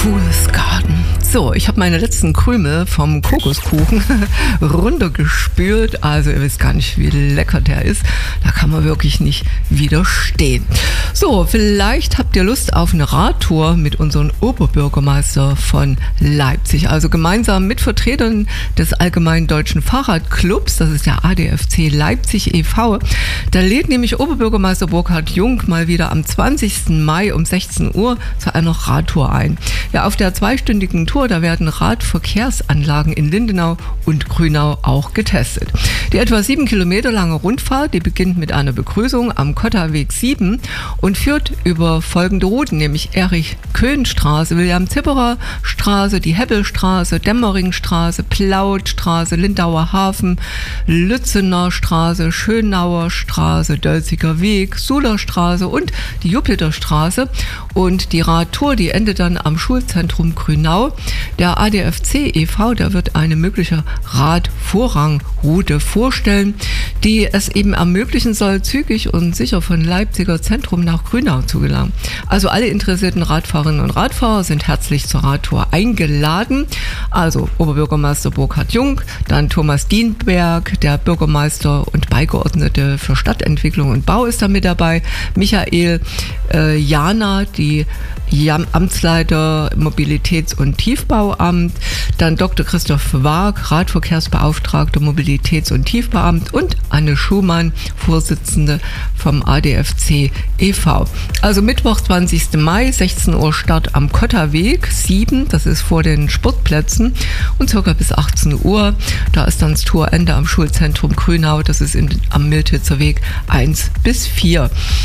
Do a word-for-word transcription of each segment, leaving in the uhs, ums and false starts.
Fool's Garden. So, ich habe meine letzten Krümel vom Kokoskuchen runtergespült. Also ihr wisst gar nicht, wie lecker der ist. Da kann man wirklich nicht widerstehen. So, vielleicht habt ihr Lust auf eine Radtour mit unserem Oberbürgermeister von Leipzig. Also gemeinsam mit Vertretern des Allgemeinen Deutschen Fahrradclubs, das ist der A D F C Leipzig e V. Da lädt nämlich Oberbürgermeister Burkhard Jung mal wieder am zwanzigsten Mai um sechzehn Uhr zu einer Radtour ein. Ja, auf der zweistündigen Tour, da werden Radverkehrsanlagen in Lindenau und Grünau auch getestet. Die etwa sieben Kilometer lange Rundfahrt, die beginnt mit einer Begrüßung am Kottaweg sieben und führt über folgende Routen, nämlich Erich-Köhn-Straße, William-Zipperer-Straße, die Hebbelstraße, Dämmeringstraße, Plautstraße, Lindauer Hafen, Lützener Straße, Schönauer Straße, Dölziger Weg, Sulerstraße und die Jupiterstraße. Und die Radtour, die endet dann am Schulzentrum Grünau. Der A D F C e V, der wird eine mögliche Radvorrangroute vorstellen, die es eben ermöglichen soll, zügig und sicher von Leipziger Zentrum nach Grünau zu gelangen. Also alle interessierten Radfahrerinnen und Radfahrer sind herzlich zur Radtour eingeladen. Also Oberbürgermeister Burkhard Jung, dann Thomas Dienberg, der Bürgermeister und Beigeordnete für Stadtentwicklung und Bau ist da mit dabei, Michael äh, Jana, die Amtsleiter Mobilitäts- und Tiefbauamt, dann Doktor Christoph Waag, Radverkehrsbeauftragter Mobilitäts- und Tiefbauamt und Anne Schumann, Vorsitzende vom A D F C e V. Also Mittwoch, zwanzigsten Mai, sechzehn Uhr Start am Kottaweg sieben, das ist vor den Sportplätzen, und circa bis achtzehn Uhr, da ist dann das Tourende am Schulzentrum Grünau, das ist in, am Miltitzer Weg eins bis vier.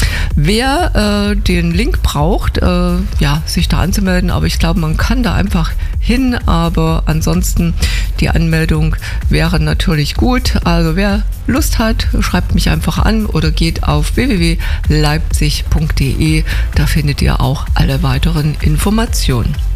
Wer äh, den Link braucht, äh, ja, sich da anzumelden, aber ich glaube, man kann da einfach hin, aber ansonsten die Anmeldung wäre natürlich gut. Also wer Lust hat, schreibt mich einfach an oder geht auf w w w punkt leipzig punkt d e, da findet ihr auch alle weiteren Informationen.